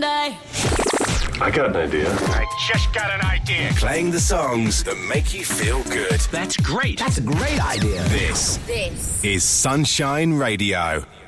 Monday. I got an idea. I just got an idea. Playing the songs that make you feel good. That's great. That's a great idea. This is Sunshine Radio.